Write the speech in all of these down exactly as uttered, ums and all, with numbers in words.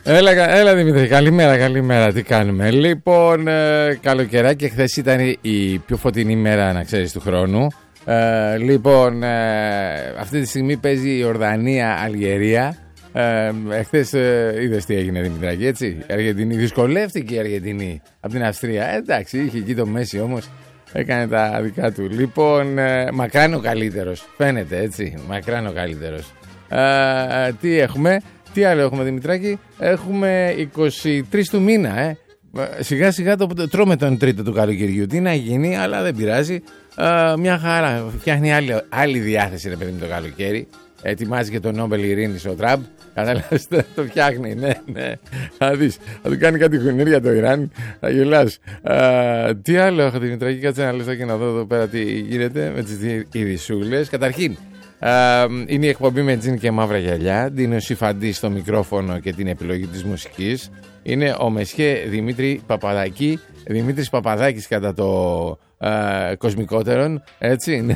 Έλα, έλα Δημήτρη, καλημέρα, καλημέρα, τι κάνουμε. Λοιπόν, ε, καλοκαιράκι, χθες ήταν η πιο φωτεινή μέρα, να ξέρεις, του χρόνου. Ε, λοιπόν, ε, αυτή τη στιγμή παίζει η Ιορδανία, Αλγερία. Ε, εχθές ε, είδες τι έγινε, Δημητράκη, έτσι. Η Αργεντινή, δυσκολεύτηκε η Αργεντινή από την Αυστρία. Ε, εντάξει, είχε εκεί το Μέση όμως, έκανε τα δικά του. Λοιπόν, ε, μακράν ο καλύτερος, φαίνεται έτσι, μακράν ο καλύτερος. Ε, τι έχουμε, τι άλλο έχουμε, Δημητράκη, έχουμε είκοσι τρεις του μήνα, ε. Σιγά σιγά το τρώμε τον τρίτο του καλοκαιριού. Τι να γίνει, αλλά δεν πειράζει. Ε, μια χαρά, φτιάχνει άλλη, άλλη διάθεση, ρε παιδί, με το καλοκαίρι. Ετοιμάζει και τον Νόμπελ Ειρήνης ο Τραμπ. Κατάλαβες, το φτιάχνει, ναι, ναι. Θα δεις, θα του κάνει κάτι χουνέρια το Ιράν, θα γελάς. Α, τι άλλο έχω, Δημητράκη, κάτσε ένα λεπτό και να δω εδώ πέρα τι γίνεται με τις ειδησούλες. Καταρχήν, α, είναι η εκπομπή με τζιν και μαύρα γυαλιά. Είναι ο Σιφαντής στο μικρόφωνο και την επιλογή της μουσικής. Είναι ο Μεσχέ Δημήτρη Παπαδάκη, Δημήτρης Παπαδάκης κατά το α, κοσμικότερον, έτσι είναι.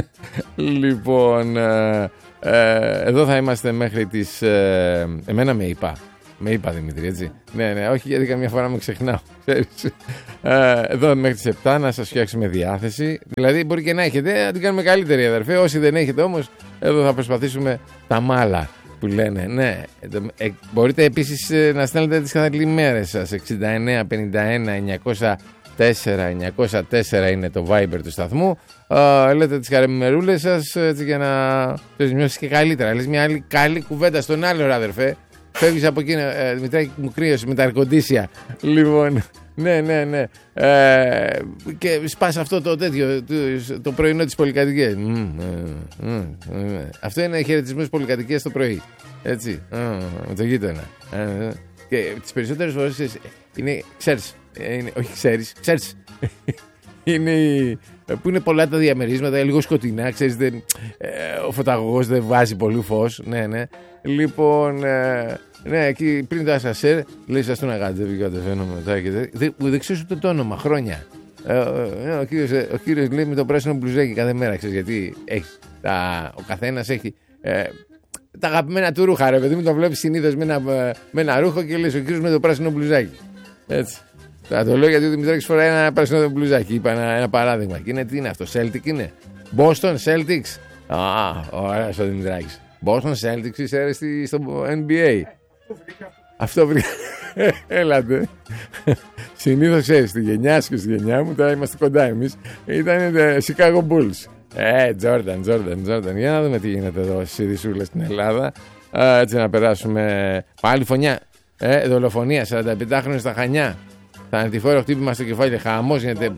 Λοιπόν, ε, ε, εδώ θα είμαστε μέχρι τις... Ε, εμένα με είπα, με είπα Δημήτρη, έτσι. Ναι, ναι, όχι γιατί καμιά φορά με ξεχνάω, ξέρεις. Ε, εδώ μέχρι τις επτά να σας φτιάξουμε διάθεση. Δηλαδή μπορεί και να έχετε, να την κάνουμε καλύτερη, αδερφέ. Όσοι δεν έχετε όμως, εδώ θα προσπαθήσουμε τα μάλα που λένε. Ναι, ε, μπορείτε επίσης ε, να στέλνετε τις καλημέρες σας. εξήντα εννέα πενήντα ένα εννιακόσια τέσσερα εννιακόσια τέσσερα είναι το Viber του σταθμού. Uh, λέτε τις καρεμμερούλες σας, έτσι, για να τις νιώσεις και καλύτερα. Λες μια άλλη καλή κουβέντα στον άλλο, ρε αδερφέ. Φεύγεις από εκεί, ε, Δημητράκη, μου κρύωσε με τα αρκοντήσια. Λοιπόν, ναι, ναι, ναι. Ε, και σπάς αυτό το τέτοιο, το, το πρωινό της πολυκατοικίας. Mm, mm, mm, mm. Αυτό είναι χαιρετισμός πολυκατοικίας το πρωί. Έτσι, mm, με το γείτονα. Uh, και τις περισσότερες φορές είναι, ξέρεις, είναι, όχι ξέρεις, ξέρεις. Είναι που είναι πολλά τα διαμερίσματα, λίγο σκοτεινά, ξέρεις, δεν, ε, ο φωταγωγός δεν βάζει πολύ φως, ναι, ναι. Λοιπόν, ε, ναι, εκεί πριν το ασασέρ, λέει σας τον αγάτζευε και κατεβαίνω μετά και δεν, δεν, δεν ξέρω ούτε το όνομα, χρόνια. Ε, ε, ο, κύριος, ο κύριος λέει με το πράσινο μπλουζάκι κάθε μέρα, ξέρεις, γιατί έχει, τα, ο καθένας έχει ε, τα αγαπημένα του ρούχα, ρε παιδί μου, το βλέπεις συνήθως με ένα, με ένα ρούχο και λες ο κύριος με το πράσινο μπλουζάκι, έτσι. Θα το λέω γιατί ο Δημητράκης φοράει ένα πράσινο μπλουζάκι. Είπα ένα, ένα παράδειγμα. Και είναι, τι είναι αυτό, Celtic είναι. Boston Celtics. Α, ωραίος ο Δημητράκης. Boston Celtics είσαι στο N B A. Αυτό βρήκα. Έλατε. Συνήθως ξέρεις, στη γενιά σου και στη γενιά μου, τώρα είμαστε κοντά εμείς. Ήταν Chicago Bulls. Ε, Jordan, Jordan, Jordan. Για να δούμε τι γίνεται εδώ στις ειδησούλες στην Ελλάδα. Α, έτσι να περάσουμε. Πάλι φωνιά. Ε, δολοφονία, σαρανταπεντάχρονη στα Χανιά. Θανατηφόρο χτύπημα στο κεφάλι, χαμός γίνεται.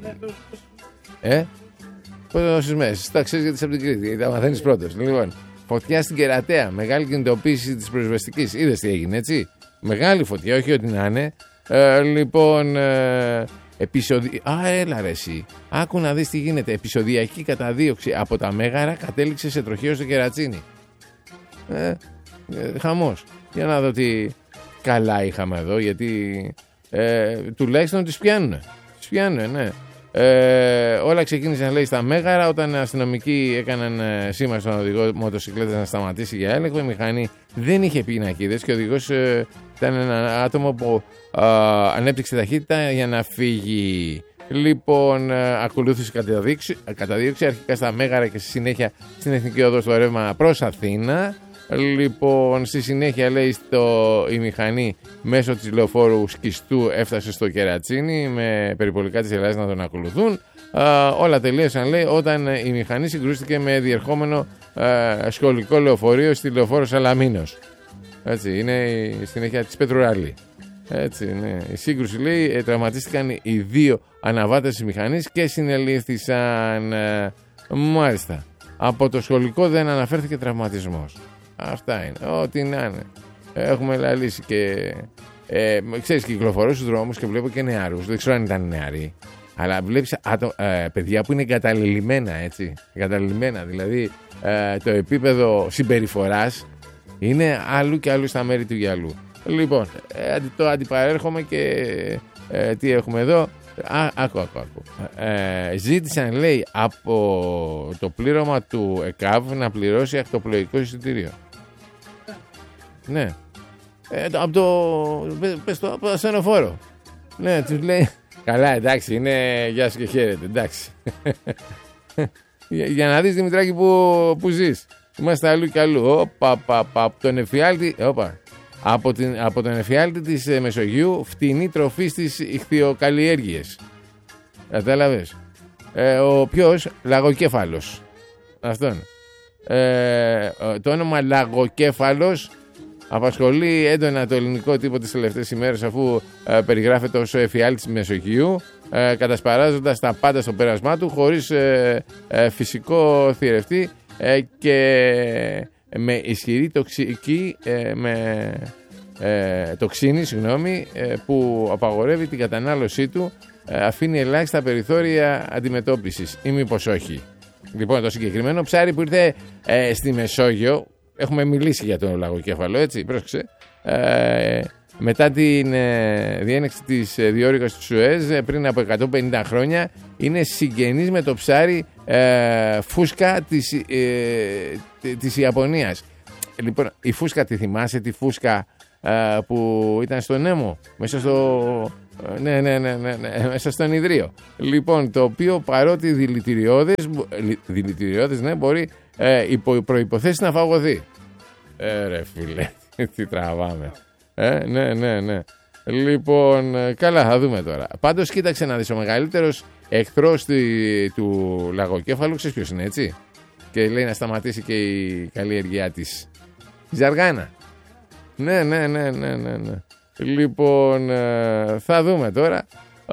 Ε, πόσες μέρες. Τα ξέρεις γιατί είσαι από την Κρήτη, γιατί τα μαθαίνεις πρώτος. Λοιπόν, φωτιά στην Κερατέα. Μεγάλη κινητοποίηση της πυροσβεστικής. Είδες τι έγινε, έτσι. Μεγάλη φωτιά, όχι ό,τι να είναι. Ε, λοιπόν, ε, επεισοδι... Α, έλα ρε εσύ. Άκου να δεις τι γίνεται. Επεισοδιακή καταδίωξη από τα Μέγαρα κατέληξε σε τροχαίο στο Κερατσίνι. Ε, ε, χαμός. Για να δω τι καλά είχαμε εδώ, γιατί. Ε, τουλάχιστον τις πιάνουνε. Τις πιάνουνε, ναι. Ε, όλα ξεκίνησαν, λέει, στα Μέγαρα όταν αστυνομικοί έκαναν ε, σήμα στον οδηγό μοτοσυκλέτας να σταματήσει για έλεγχο. Η μηχανή δεν είχε πινακίδες και ο οδηγός ε, ήταν ένα άτομο που ε, ανέπτυξε ταχύτητα για να φύγει. Λοιπόν, ε, ακολούθησε καταδίωξη, καταδίωξη αρχικά στα Μέγαρα και στη συνέχεια στην Εθνική Οδό στο ρεύμα προς Αθήνα. Λοιπόν, στη συνέχεια, λέει, στο, η μηχανή μέσω της λεωφόρου Σκιστού έφτασε στο Κερατσίνι με περιπολικά της Ελλάδας να τον ακολουθούν. Α, όλα τελείωσαν, λέει, όταν η μηχανή συγκρούστηκε με διερχόμενο α, σχολικό λεωφορείο στη λεωφόρο Σαλαμίνος. Έτσι, είναι η συνέχεια της Πετρουράλη. Έτσι, ναι. Η σύγκρουση, λέει, τραυματίστηκαν οι δύο αναβάτες της μηχανής και συνελήφθησαν. Α, μάλιστα. Από το σχολικό δεν αναφέρθηκε τραυματισμός. Αυτά είναι. Ό,τι να είναι. Έχουμε λαλήσει και. Ε, ξέρεις, κυκλοφορώ στους δρόμους και βλέπω και νεαρούς. Δεν ξέρω αν ήταν νεαροί. Αλλά βλέπεις άτο, ε, παιδιά που είναι εγκαταλελειμμένα, έτσι. Εγκαταλελειμμένα. Δηλαδή ε, το επίπεδο συμπεριφοράς είναι αλλού και αλλού στα μέρη του γυαλού. Λοιπόν, ε, το αντιπαρέρχομαι και ε, τι έχουμε εδώ. Α, άκου, άκου, άκου. Ε, ζήτησαν, λέει, από το πλήρωμα του ΕΚΑΒ να πληρώσει ακτοπλοϊκό εισιτήριο. Ναι. Ε, από το, πες το, από το ασθενοφόρο. Ναι, τους λέει, καλά, εντάξει, είναι γεια σου και χαίρετε, εντάξει. για, για να δεις, Δημητράκη, που, που ζεις. Είμαστε αλλού και αλλού. Όπα, πα, πα, από τον εφιάλτη, όπα. Από, την, από τον εφιάλτη της ε, Μεσογείου, φτηνή τροφή στις ιχθυοκαλλιέργειες. Κατάλαβες. Ε, ο ποιος, λαγοκέφαλος. Αυτόν. Ε, το όνομα λαγοκέφαλος απασχολεί έντονα το ελληνικό τύπο τις τελευταίες ημέρες, αφού ε, περιγράφεται ως εφιάλτης Μεσογείου, ε, κατασπαράζοντας τα πάντα στο πέρασμά του, χωρίς ε, ε, φυσικό θηρευτή ε, και με ισχυρή τοξική, ε, με ε, τοξίνη, συγγνώμη, ε, που απαγορεύει την κατανάλωσή του, ε, αφήνει ελάχιστα περιθώρια αντιμετώπισης, ή μήπως όχι. Λοιπόν, το συγκεκριμένο ψάρι που ήρθε ε, στη Μεσόγειο, έχουμε μιλήσει για τον λαγοκέφαλο, έτσι, πρόσεξε, ε, μετά την ε, διένεξη της ε, διόρυγας του Σουέζ ε, πριν από εκατόν πενήντα χρόνια, είναι συγγενής με το ψάρι ε, φούσκα της, ε, της Ιαπωνίας. Λοιπόν, η φούσκα, τη θυμάσαι, τη φούσκα ε, που ήταν στον Νέμο, μέσα στο... Ναι, ναι, ναι, ναι, ναι, μέσα στον Ιδρύο. Λοιπόν, το οποίο παρότι δηλητηριώδες, δηλητηριώδες ναι, μπορεί ε, υπό προϋποθέσεις να φαγωθεί. Ε, ρε φίλε, τι τραβάμε. Ε, ναι, ναι, ναι. Λοιπόν, καλά, θα δούμε τώρα. Πάντως, κοίταξε να δεις, ο μεγαλύτερος εχθρός του λαγοκέφαλου, ξέρεις ποιος είναι, έτσι. Και λέει να σταματήσει και η καλλιέργειά της. Η ζαργάνα. Ναι, ναι, ναι, ναι, ναι, ναι. Λοιπόν, θα δούμε τώρα.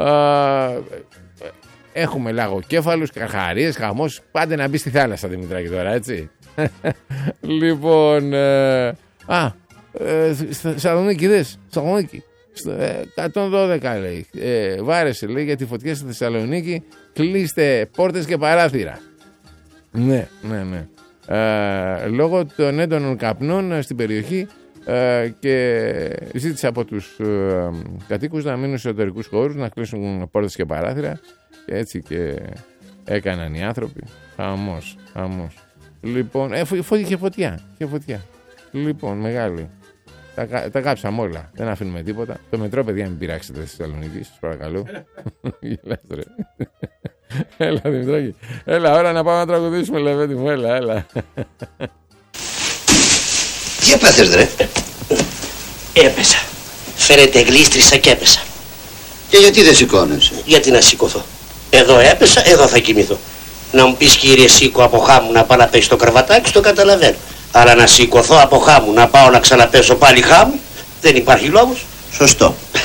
Έχουμε λαγοκέφαλους, καρχαρίες, χαμός. Πάντε να μπει στη θάλασσα, Δημητράκη, τώρα, έτσι. Λοιπόν, α, Θεσσαλονίκη, δες, Θεσσαλονίκη. εκατόν δώδεκα λέει. Βάρεσε, λέει, για τη φωτιά στη Θεσσαλονίκη. Κλείστε πόρτες και παράθυρα. Ναι, ναι, ναι. Λόγω των έντονων καπνών στην περιοχή, Uh, και ζήτησε από τους uh, κατοίκους να μείνουν σε εσωτερικούς χώρους, να κλείσουν πόρτες και παράθυρα, και έτσι και έκαναν οι άνθρωποι. Χαμός, χαμός. Λοιπόν, ε, φω, είχε φωτιά, είχε φωτιά. Λοιπόν, μεγάλη. Τα, τα κάψαμε όλα, δεν αφήνουμε τίποτα. Το μετρό, παιδιά, μην πειράξετε στη Θεσσαλονίκη, σας παρακαλώ. Έλα, Δημητράκη, έλα, ώρα να πάμε να τραγουδήσουμε, Λεβέντη μου, έλα, έλα. Τι έπαθες, ρε? Έπεσα. Φέρετε, γλίστρισα και έπεσα. Και γιατί δεν σηκώνεσαι? Γιατί να σηκωθώ? Εδώ έπεσα, εδώ θα κοιμηθώ. Να μου πεις, κύριε, σήκω από χάμου να πάω να πέσει το κρεβατάκι, το καταλαβαίνω. Αλλά να σηκωθώ από χάμου να πάω να ξαναπέσω πάλι χάμου, δεν υπάρχει λόγος. Σωστό.